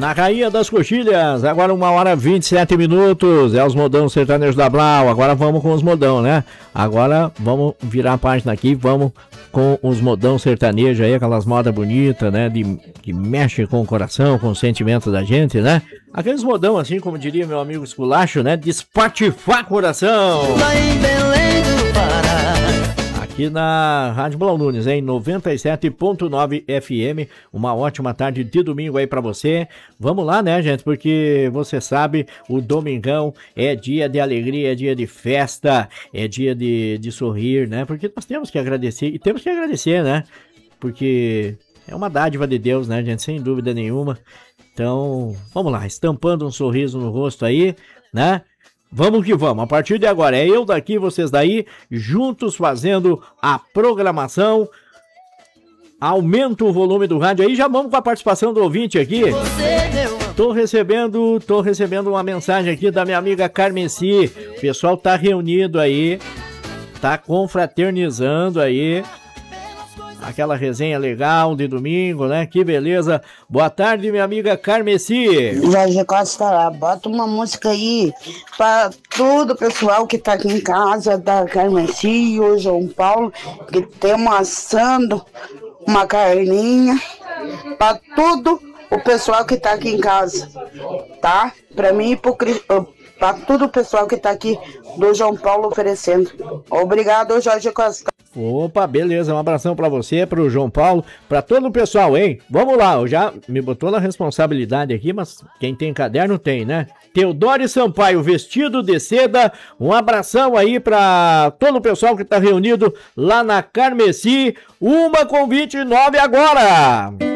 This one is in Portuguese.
Na Rainha das Coxilhas, agora 1h27, é os modão sertanejos da Blau. Agora vamos com os modão, né? Agora vamos virar a página aqui, vamos com os modão sertanejos aí, aquelas modas bonitas, né? Que mexe com o coração, com o sentimento da gente, né? Aqueles modão, assim, como diria meu amigo Esculacho, né? De espatifar coração. Lá em Belém do Pará. Aqui na Rádio Blau Nunes, em 97.9 FM, uma ótima tarde de domingo aí pra você. Vamos lá, né, gente, porque você sabe, o domingão é dia de alegria, é dia de festa, é dia de sorrir, né, porque nós temos que agradecer, e temos que agradecer, né, porque é uma dádiva de Deus, né, gente, sem dúvida nenhuma. Então, vamos lá, estampando um sorriso no rosto aí, né. Vamos que vamos, a partir de agora é eu daqui, vocês daí, juntos fazendo a programação. Aumenta o volume do rádio aí, já vamos com a participação do ouvinte aqui. Tô recebendo uma mensagem aqui da minha amiga Carmeci. O pessoal tá reunido aí, tá confraternizando aí. Aquela resenha legal de domingo, né? Que beleza. Boa tarde, minha amiga Carmeci. Jorge Costa lá, bota uma música aí para todo o pessoal que tá aqui em casa, da Carmeci e o João Paulo, que estamos assando uma carninha para todo o pessoal que tá aqui em casa, tá? Para mim e para todo o pessoal que tá aqui do João Paulo oferecendo. Obrigado, Jorge Costa. Opa, beleza, um abração pra você, pro João Paulo, pra todo o pessoal, hein? Vamos lá, eu já me botou na responsabilidade aqui, mas quem tem caderno tem, né? Teodoro Sampaio, vestido de seda, um abração aí pra todo o pessoal que tá reunido lá na Carmeci, 1h29 agora!